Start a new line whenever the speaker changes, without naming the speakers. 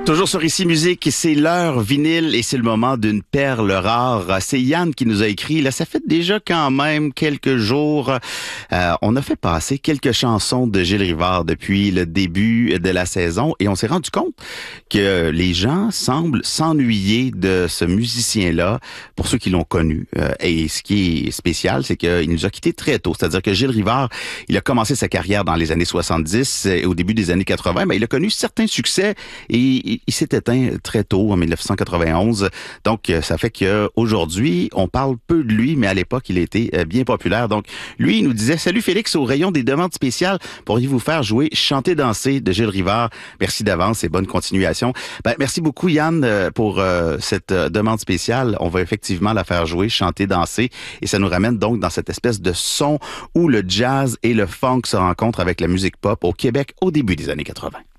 Toujours sur Ici Musique, c'est l'heure vinyle et c'est le moment d'une perle rare. C'est Yann qui nous a écrit. Là, ça fait déjà quand même quelques jours. On a fait passer quelques chansons de Gilles Rivard depuis le début de la saison et on s'est rendu compte que les gens semblent s'ennuyer de ce musicien-là pour ceux qui l'ont connu. Et ce qui est spécial, c'est qu'il nous a quittés très tôt. C'est-à-dire que Gilles Rivard, il a commencé sa carrière dans les années 70 et au début des années 80, mais il a connu certains succès et il s'est éteint très tôt, en 1991. Donc, ça fait qu'aujourd'hui, on parle peu de lui, mais à l'époque, il était bien populaire. Donc, lui, il nous disait « Salut Félix, au rayon des demandes spéciales, pourriez-vous faire jouer Chanter, danser de Gilles Rivard? Merci d'avance et bonne continuation. » Merci beaucoup, Yann, pour cette demande spéciale. On va effectivement la faire jouer, Chanter, danser. Et ça nous ramène donc dans cette espèce de son où le jazz et le funk se rencontrent avec la musique pop au Québec au début des années 80.